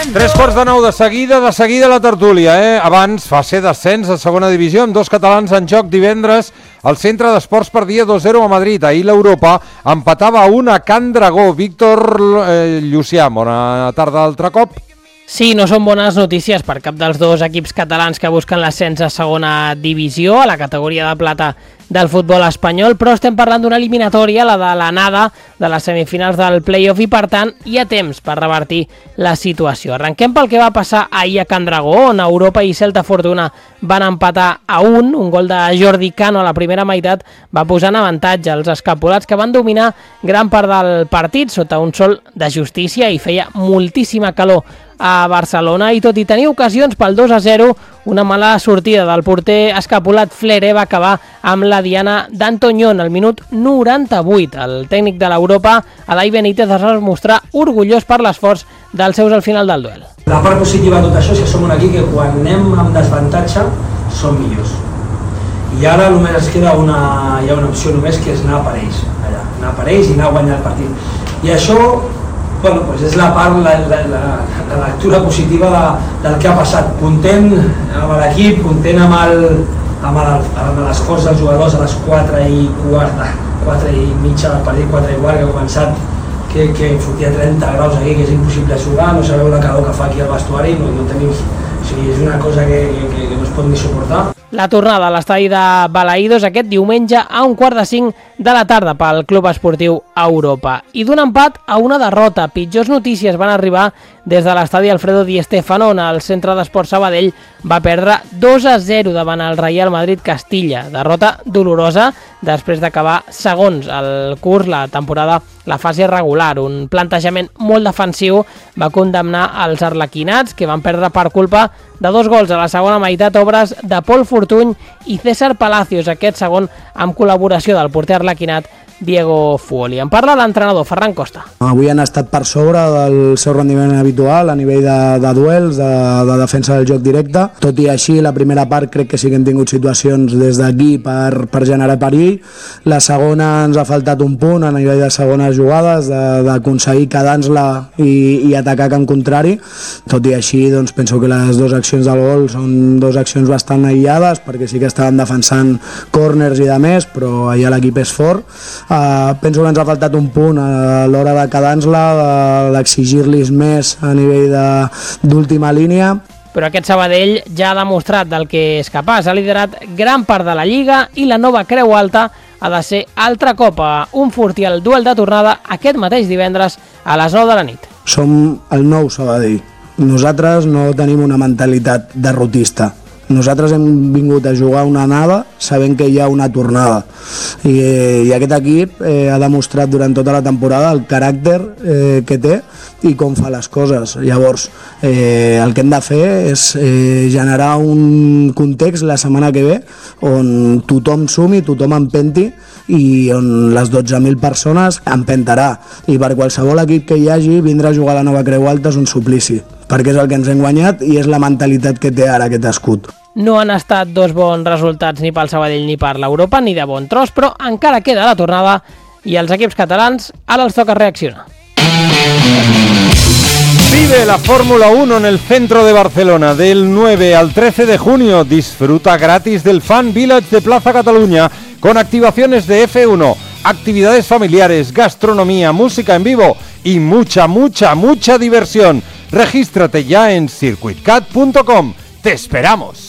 3:45 de seguida la tertúlia, Abans, fase d'ascens a segona divisió, amb dos catalans en joc divendres. El Centre d'Esports perdia 2-0 a Madrid. Ahir l'Europa empatava a 1 a Can Dragó. Víctor Llucià, bona tarda altre cop. Sí, no són bones notícies per cap dels dos equips catalans que busquen l'ascens a segona divisió, a la categoria de plata del futbol espanyol, però estem parlant d'una eliminatòria, la de l'anada de les semifinals del play-off, i per tant hi ha temps per revertir la situació. Arrenquem pel que va passar ahir a Can Dragó, on Europa i Celta Fortuna van empatar a 1. Un gol de Jordi Cano a la primera meitat va posar en avantatge els escapulats, que van dominar gran part del partit sota un sol de justícia, i feia moltíssima calor a Barcelona, i tot i tenir ocasions pel 2-0, una mala sortida del porter escapulat Flere va acabar amb la diana d'Antoñón al minut 98. El tècnic de l'Europa, Adai Benítez, es va mostrar orgullós per l'esforç dels seus al final del duel. La part positiva de tot això és que som un equip que quan anem amb desavantatge som millors. I ara només es queda hi ha una opció només, que és anar per ells, anar per ells i anar a guanyar el partit. I això és la part, la lectura positiva del que ha passat. Content amb l'equip, content amb l'esforç dels jugadors a les 4:15 del partit, 4:15, que ha començat, que fotia 30 graus aquí, que és impossible jugar, no sabeu la calor que fa aquí al vestuari, no tenim, o sigui, és una cosa que no es pot ni suportar. La tornada a l'estadi de Balaïdos aquest diumenge a 4:45 de la tarda pel Club Esportiu Europa. I d'un empat a una derrota. Pitjors notícies van arribar des de l'estadi Alfredo Di Stéfano, on el Centre d'Esports Sabadell va perdre 2-0 davant el Real Madrid Castilla. Derrota dolorosa després d'acabar segons el curs, la temporada, la fase regular. Un plantejament molt defensiu va condemnar els arlequinats, que van perdre per culpa de 2 gols a la segona meitat, obres de Pol Fortuny i César Palacios, aquest segon amb col·laboració del porter arlequinat Diego Fuoli. En parla l'entrenador Ferran Costa. Avui han estat per sobre del seu rendiment habitual a nivell de duels, de defensa del joc directe. Tot i així, la primera part crec que sí que hem tingut situacions des d'aquí per generar perill. La segona ens ha faltat un punt a nivell de segones jugades, d'aconseguir quedar-nos-la i atacar camp contrari. Tot i així, doncs, penso que les dues accions del gol són dues accions bastant aïllades, perquè sí que estaven defensant córners i de més, però allà l'equip és fort. Penso que ens ha faltat un punt a l'hora de quedar-nos-la, d'exigir-los més a nivell d'última línia. Però aquest Sabadell ja ha demostrat del que és capaç. Ha liderat gran part de la Lliga i la nova Creu Alta ha de ser altre cop a un Fortí al duel de tornada aquest mateix divendres a les 9 de la nit. Som el nou Sabadell. Nosaltres no tenim una mentalitat derrotista. Nosaltres hem vingut a jugar una anada sabent que hi ha una tornada, i aquest equip ha demostrat durant tota la temporada el caràcter que té i com fa les coses. Llavors el que hem de fer és generar un context la setmana que ve on tothom sumi, tothom empenti, i on les 12.000 persones empentarà, i per qualsevol equip que hi hagi vindre a jugar a la nova Creu Alta és un suplici, perquè és el que ens hem guanyat i és la mentalitat que té ara aquest escut. No han estat dos bons resultats ni pel Sabadell ni per l'Europa, ni de bon tros, però encara queda la tornada i els equips catalans ara els toca reaccionar. Vive la Fórmula 1 en el centro de Barcelona del 9 al 13 de junio. Disfruta gratis del Fan Village de Plaza Cataluña con activaciones de F1, actividades familiares, gastronomía, música en vivo y mucha diversión. Regístrate ya en circuitcat.com. ¡Te esperamos!